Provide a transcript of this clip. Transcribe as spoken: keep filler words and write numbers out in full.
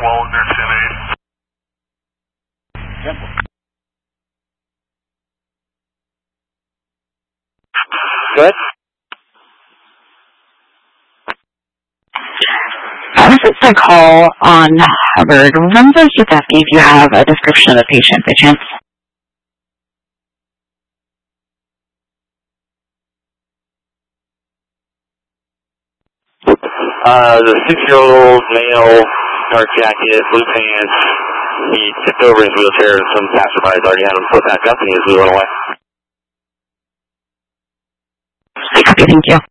well in their ten eight. Yep. Good. Uh, this is a call on Hubbard. Remember just asking if you have a description of the patient by chance? Uh, the six-year-old male, dark jacket, blue pants. He tipped over his wheelchair and some passerby's already had him put back up and he was wheeling away. Thank you.